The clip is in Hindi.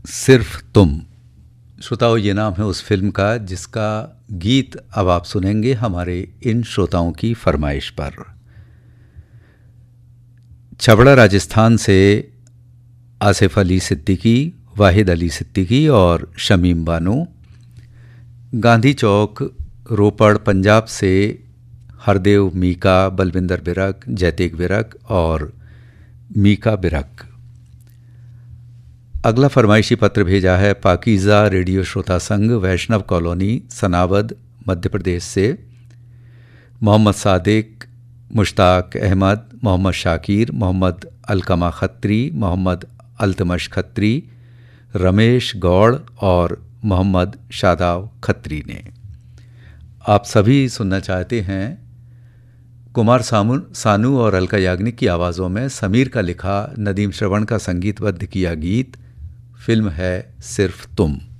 सिर्फ तुम। श्रोताओं, ये नाम है उस फिल्म का जिसका गीत अब आप सुनेंगे हमारे इन श्रोताओं की फरमाइश पर। छबड़ा राजस्थान से आसिफ अली सिद्दीकी, वाहिद अली सिद्दीकी और शमीम बानो। गांधी चौक रोपड़ पंजाब से हरदेव मीका, बलविंदर बिरक, जैतेक बिरक और मीका बिरक। अगला फरमाइशी पत्र भेजा है पाकीज़ा रेडियो श्रोता संघ, वैष्णव कॉलोनी, सनावद, मध्य प्रदेश से मोहम्मद सादिक, मुश्ताक अहमद, मोहम्मद शाकिर, मोहम्मद अलकमा खत्री, मोहम्मद अल्तमश खत्री, रमेश गौड़ और मोहम्मद शादाब खत्री ने। आप सभी सुनना चाहते हैं कुमार सानू और अलका याग्निक की आवाज़ों में समीर का लिखा, नदीम श्रवण का संगीतबद्ध किया गीत। फिल्म है सिर्फ तुम।